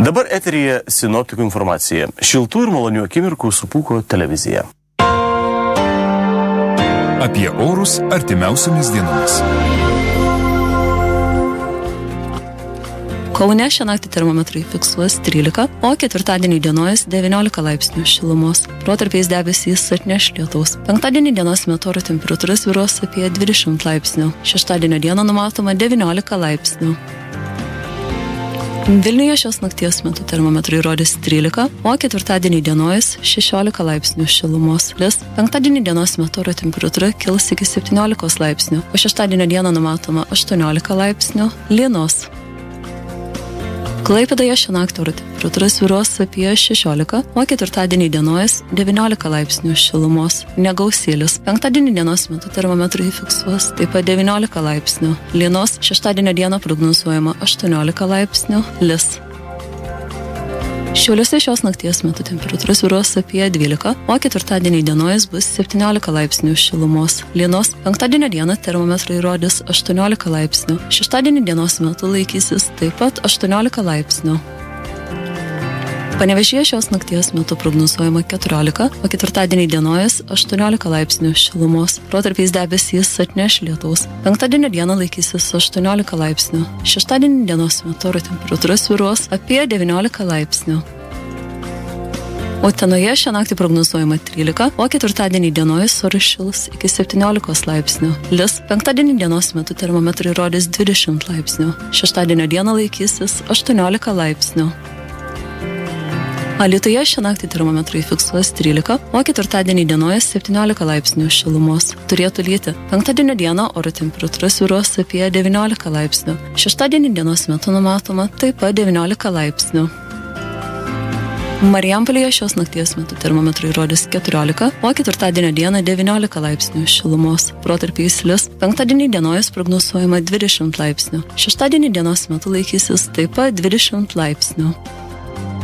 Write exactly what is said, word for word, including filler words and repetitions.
Dabar eteryje sinoptikų informacija. Šiltų ir malonių akimirkų su Pūko televizija. Apie orus artimiausiomis dienomis. Kaune šią naktį termometrai fiksuos trylika, o ketvirtadienį dienojas devyniolika laipsnių šilumos. Protarpiais debesys atneš lietaus. Penktadienį dienos metu oro temperatūra svyruos apie dvidešimt laipsnių. Šeštadienio dieną numatoma devyniolika laipsnių. Vilniuje šios nakties metu termometrai rodys trylika, o ketvirtadienį dienojas šešiolika laipsnių šilumos. Lis penktadienį dienos metu oro temperatūra kils iki septyniolikos laipsnių, o šeštadienio dieną numatoma aštuoniolika laipsnių lynos. Klaipėdoje šią naktį oro temperatūra svyruos apie šešiolika, o ketvirtadienį dienojas devyniolika laipsnių šilumos. Negausėlis. Penktadienį dienos metu termometrai fiksuos taip pat devyniolika laipsnių lynos. Šeštadienio dieną prognozuojama aštuoniolika laipsnių lis. Šiauliuose šios nakties metu temperatūra svyruos apie dvylika, o ketvirtadienį dienojas bus septyniolika laipsnių šilumos. Lynos penktadienio dieną termometrai rodys aštuoniolika laipsnių. Šeštadienį dienos metu laikysis taip pat aštuoniolika laipsnių. Panevėžyje šios nakties metu prognozuojama keturiolika, o ketvirtadienį dienojas aštuoniolika laipsnių šilumos. Protarpiais debesys atneš lietaus. Penktadienio dieną laikysis aštuoniolika laipsnių. Šeštadienį dienos metu oro temperatūra svyruos apie devyniolika laipsnių. Utenoje šią naktį prognozuojama trylika, o ketvirtadienį dienojas oras šils iki septyniolikos laipsnių. Lis penktadienį dienos metu termometrai rodys dvidešimt laipsnių. Šeštadienio dieną laikysis aštuoniolika laipsnių. Alytuje šią naktį termometrai fiksuos trylika, o ketvirtadienį dienojas septyniolika laipsnių šilumos. Turėtų lyti. Penktadienio dieną oro temperatūra svyruos apie devyniolika laipsnių. Šeštadienį dienos metu numatoma taip pat devyniolika laipsnių. Marijampolėje šios nakties metu termometrai rodys keturiolika, o ketvirtadienio dieną devyniolika laipsnių šilumos. Protarpiais lis. Penktadienį dienojas prognozuojama dvidešimt laipsnių. Šeštadienį dienos metu laikysis taip pat dvidešimt laipsnių.